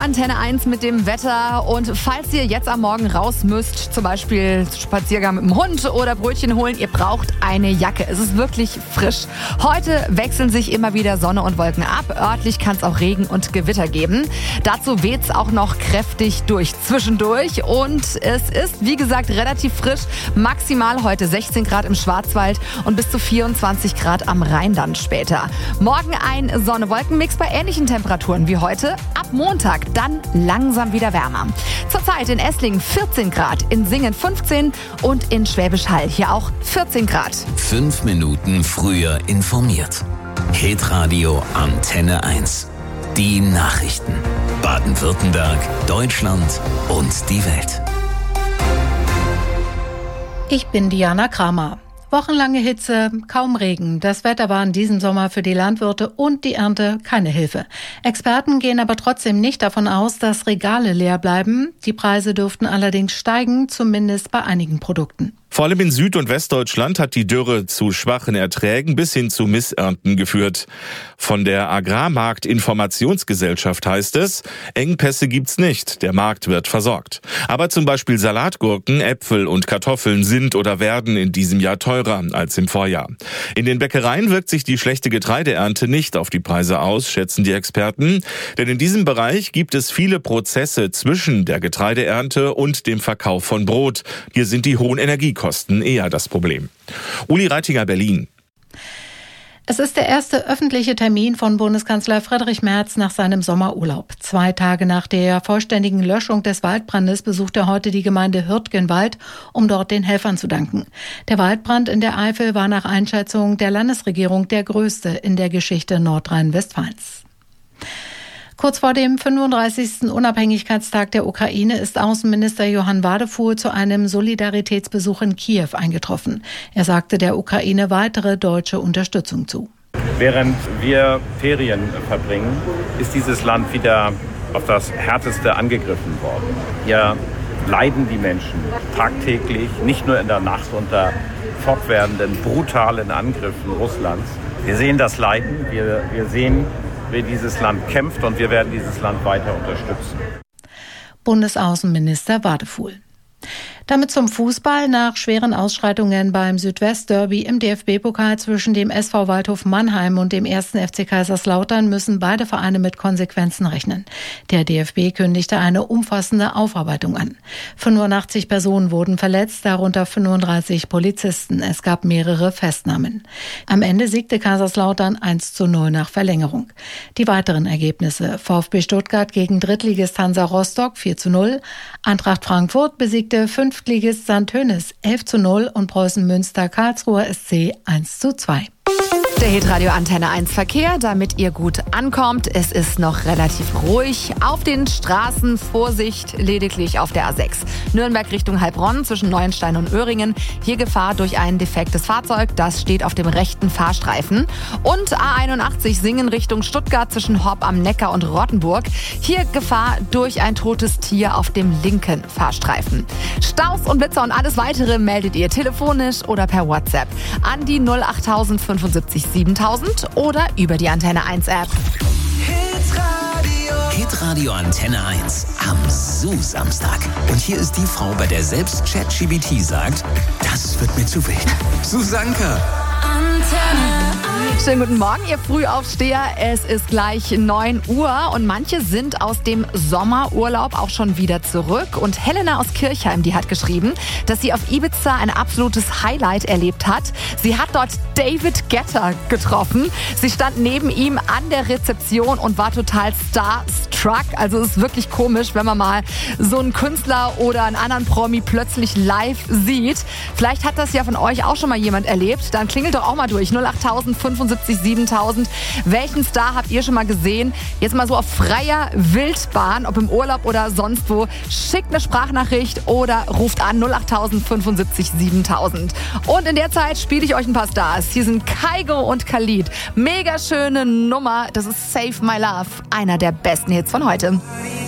Antenne 1 mit dem Wetter. Und falls ihr jetzt am Morgen raus müsst, zum Beispiel Spaziergang mit dem Hund oder Brötchen holen, ihr braucht eine Jacke. Es ist wirklich frisch. Heute wechseln sich immer wieder Sonne und Wolken ab. Örtlich kann es auch Regen und Gewitter geben. Dazu weht es auch noch kräftig durch zwischendurch. Und es ist, wie gesagt, relativ frisch. Maximal heute 16 Grad im Schwarzwald und bis zu 24 Grad am Rhein dann später. Morgen ein Sonne-Wolken-Mix bei ähnlichen Temperaturen wie heute. Ab Montag dann langsam wieder wärmer. Zurzeit in Esslingen 14 Grad, in Singen 15 und in Schwäbisch Hall hier auch 14 Grad. 5 Minuten früher informiert. Hitradio Antenne 1. Die Nachrichten. Baden-Württemberg, Deutschland und die Welt. Ich bin Diana Kramer. Wochenlange Hitze, kaum Regen. Das Wetter war in diesem Sommer für die Landwirte und die Ernte keine Hilfe. Experten gehen aber trotzdem nicht davon aus, dass Regale leer bleiben. Die Preise dürften allerdings steigen, zumindest bei einigen Produkten. Vor allem in Süd- und Westdeutschland hat die Dürre zu schwachen Erträgen bis hin zu Missernten geführt. Von der Agrarmarkt-Informationsgesellschaft heißt es, Engpässe gibt's nicht, der Markt wird versorgt. Aber zum Beispiel Salatgurken, Äpfel und Kartoffeln sind oder werden in diesem Jahr teurer als im Vorjahr. In den Bäckereien wirkt sich die schlechte Getreideernte nicht auf die Preise aus, schätzen die Experten. Denn in diesem Bereich gibt es viele Prozesse zwischen der Getreideernte und dem Verkauf von Brot. Hier sind die hohen Energiekosten eher das Problem. Uli Reitinger, Berlin. Es ist der erste öffentliche Termin von Bundeskanzler Friedrich Merz nach seinem Sommerurlaub. 2 Tage nach der vollständigen Löschung des Waldbrandes besucht er heute die Gemeinde Hürtgenwald, um dort den Helfern zu danken. Der Waldbrand in der Eifel war nach Einschätzung der Landesregierung der größte in der Geschichte Nordrhein-Westfalens. Kurz vor dem 35. Unabhängigkeitstag der Ukraine ist Außenminister Johann Wadefuhl zu einem Solidaritätsbesuch in Kiew eingetroffen. Er sagte der Ukraine weitere deutsche Unterstützung zu. Während wir Ferien verbringen, ist dieses Land wieder auf das Härteste angegriffen worden. Hier leiden die Menschen tagtäglich, nicht nur in der Nacht unter fortwährenden, brutalen Angriffen Russlands. Wir sehen das Leiden, wir sehen, wie dieses Land kämpft und wir werden dieses Land weiter unterstützen. Bundesaußenminister Wadefuhl. Damit zum Fußball. Nach schweren Ausschreitungen beim Südwestderby im DFB-Pokal zwischen dem SV Waldhof Mannheim und dem 1. FC Kaiserslautern müssen beide Vereine mit Konsequenzen rechnen. Der DFB kündigte eine umfassende Aufarbeitung an. 85 Personen wurden verletzt, darunter 35 Polizisten. Es gab mehrere Festnahmen. Am Ende siegte Kaiserslautern 1:0 nach Verlängerung. Die weiteren Ergebnisse: VfB Stuttgart gegen Drittligist Hansa Rostock 4:0, Eintracht Frankfurt besiegte Fünftligist St. Hönes 11:0 und Preußen Münster Karlsruher SC 1:2. Der Hitradio Antenne 1 Verkehr, damit ihr gut ankommt. Es ist noch relativ ruhig. Auf den Straßen Vorsicht, lediglich auf der A6. Nürnberg Richtung Heilbronn zwischen Neuenstein und Öhringen. Hier Gefahr durch ein defektes Fahrzeug. Das steht auf dem rechten Fahrstreifen. Und A81 Singen Richtung Stuttgart zwischen Horb am Neckar und Rottenburg. Hier Gefahr durch ein totes Tier auf dem linken Fahrstreifen. Staus und Blitzer und alles weitere meldet ihr telefonisch oder per WhatsApp an die 08000 75 7000 oder über die Antenne 1 App. Hitradio Antenne 1 am Zoo-Samstag. Und hier ist die Frau, bei der selbst ChatGPT sagt, das wird mir zu wild. Susanka. Schönen guten Morgen, ihr Frühaufsteher. Es ist gleich 9 Uhr und manche sind aus dem Sommerurlaub auch schon wieder zurück. Und Helena aus Kirchheim, die hat geschrieben, dass sie auf Ibiza ein absolutes Highlight erlebt hat. Sie hat dort David Guetta getroffen. Sie stand neben ihm an der Rezeption und war total starstruck. Also es ist wirklich komisch, wenn man mal so einen Künstler oder einen anderen Promi plötzlich live sieht. Vielleicht hat das ja von euch auch schon mal jemand erlebt. Dann klingelt doch auch mal durch. 08000 75 7000. Welchen Star habt ihr schon mal gesehen? Jetzt mal so auf freier Wildbahn, ob im Urlaub oder sonst wo. Schickt eine Sprachnachricht oder ruft an 08000 75 7000. Und in der Zeit spiele ich euch ein paar Stars. Hier sind Kygo und Khalid. Mega schöne Nummer. Das ist Save My Love. Einer der besten Hits von heute.